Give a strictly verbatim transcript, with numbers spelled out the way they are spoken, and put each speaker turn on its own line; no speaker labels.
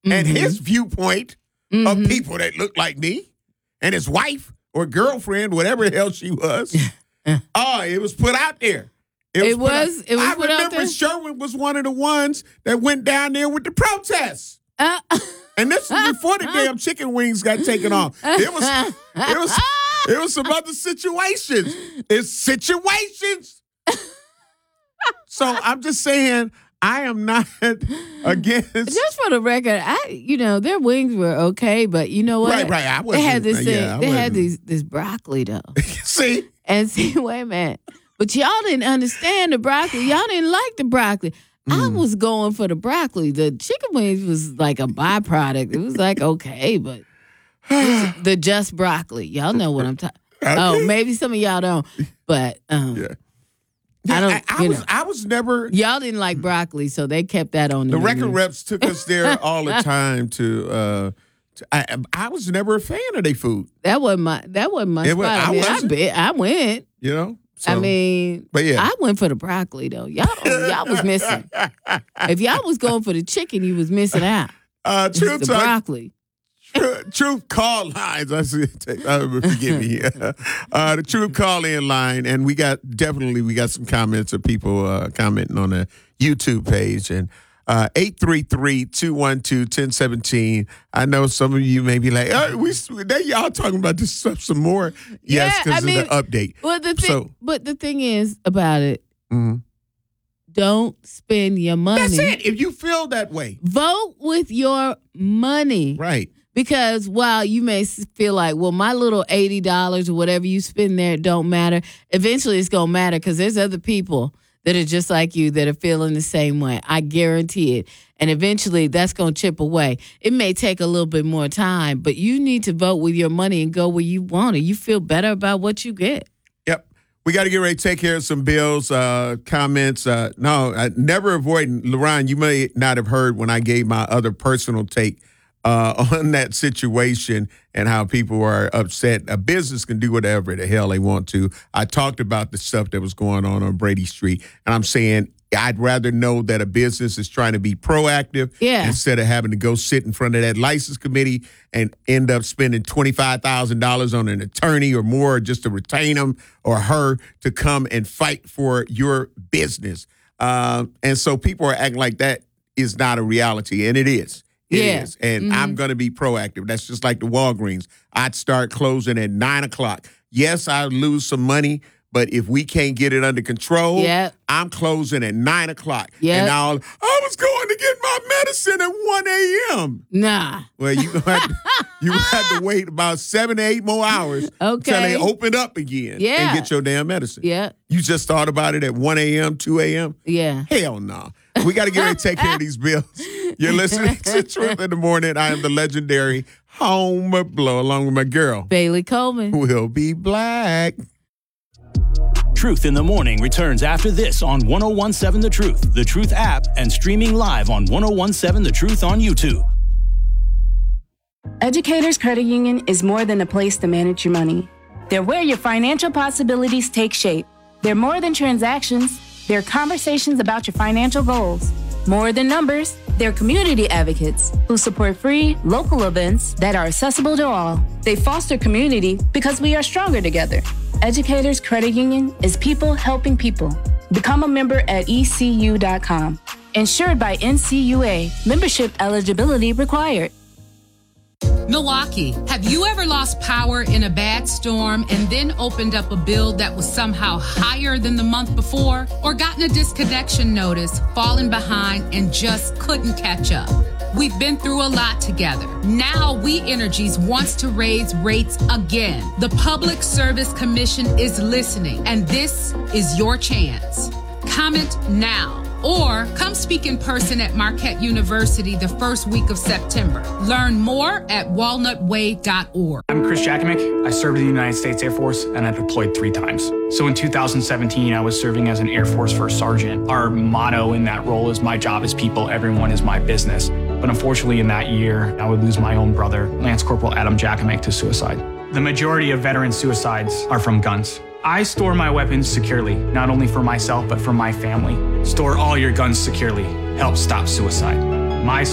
mm-hmm.
and his viewpoint
mm-hmm.
of people that look like me and his wife or girlfriend, whatever the hell she was. Oh, it was put out there.
It was. It was,
out,
it was
I
put out
remember
there?
Sherwin was one of the ones that went down there with the protests.
Uh,
and this was before the damn chicken wings got taken off. It was. It was. It was some other situations. It's situations. So I'm just saying, I am not against.
Just for the record, I you know their wings were okay, but you know what?
Right, right. I
they
wasn't.
had this.
Yeah,
thing, they
wasn't.
had these this broccoli though.
See,
and see, wait a minute. But y'all didn't understand the broccoli. Y'all didn't like the broccoli. Mm. I was going for the broccoli. The chicken wings was like a byproduct. It was like okay, but the just broccoli. Y'all know what I'm talking. Okay. Oh, maybe some of y'all don't, but um,
yeah.
I don't.
I, I
you
was.
know.
I was never.
Y'all didn't like broccoli, so they kept that on the,
the
menu.
record reps took us there all the time to. Uh, to I, I was never a fan of their food.
That wasn't my. That wasn't my
It
spot.
was- I
I mean, I,
wasn't.
bet, I went.
You know. So,
I mean,
but yeah.
I went for the broccoli though. Y'all, y'all was missing. If y'all was going for the chicken, you was missing out.
Uh,
It's
true
the
talk.
broccoli.
Truth, truth call lines. I see. Uh, forgive me. Uh, the truth call in line, and we got definitely we got some comments of people uh, commenting on the YouTube page, and uh, eight three three, two one two, one zero one seven. I know some of you may be like, oh, we they y'all talking about this stuff some more. Yes,
Yeah,
because
I mean,
of the update.
Well, the thing,
So-
but the thing is about it,
Mhm.
don't spend your money.
That's it. If you feel that way,
Vote with your money.
right?
Because while you may s- feel like, well, my little eighty dollars or whatever you spend there don't matter, eventually it's going to matter because there's other people that are just like you that are feeling the same way. I guarantee it. And eventually that's going to chip away. It may take a little bit more time, but you need to vote with your money and go where you want it. You feel better about what you get.
Yep. We got to get ready to take care of some bills, uh, comments. Uh, no, I never avoiding. LaRon, you may not have heard when I gave my other personal take uh, on that situation and how people are upset. A business can do whatever the hell they want to. I talked about the stuff that was going on on Brady Street, and I'm saying I'd rather know that a business is trying to be proactive
Yeah.
instead of having to go sit in front of that license committee and end up spending twenty-five thousand dollars on an attorney or more just to retain him or her to come and fight for your business. Uh, and so people are acting like that is not a reality, and it is. It
Yeah.
is. And
Mhm.
I'm going to be proactive. That's just like the Walgreens. I'd start closing at nine o'clock. Yes, I'd lose some money, but if we can't get it under control,
Yep.
I'm closing at nine o'clock.
Yep.
And I'll, I was going to get my medicine at one a.m.
Nah.
Well, you have to, you have to wait about seven to eight more hours until
Okay.
they open up again
Yeah.
and get your damn medicine.
Yeah.
You just thought about it at one a.m., two a.m.?
Yeah.
Hell no. We got to get ready to take care of these bills. You're listening to Truth in the Morning. I am the legendary Home Blow along with my girl.
Bailey Coleman.
We'll be black.
Truth in the Morning returns after this on one oh one seven The Truth, The Truth app, and streaming live on one oh one seven The Truth on YouTube.
Educators Credit Union is more than a place to manage your money. They're where your financial possibilities take shape. They're more than transactions. They're conversations about your financial goals. More than numbers, they're community advocates who support free, local events that are accessible to all. They foster community because we are stronger together. Educators Credit Union is people helping people. Become a member at E C U dot com. Insured by N C U A. Membership eligibility required.
Milwaukee, have you ever lost power in a bad storm and then opened up a bill that was somehow higher than the month before? Or gotten a disconnection notice, fallen behind, and just couldn't catch up? We've been through a lot together. Now We Energies wants to raise rates again. The Public Service Commission is listening, and this is your chance. Comment now. Or come speak in person at Marquette University the first week of September. Learn more at walnut way dot org.
I'm Chris Jakimick. I served in the United States Air Force and I deployed three times. So in two thousand seventeen, I was serving as an Air Force First Sergeant. Our motto in that role is my job is people, everyone is my business. But unfortunately in that year, I would lose my own brother, Lance Corporal Adam Jakimick, to suicide. The majority of veteran suicides are from guns. I store my weapons securely, not only for myself, but for my family. Store all your guns securely. Help stop suicide. My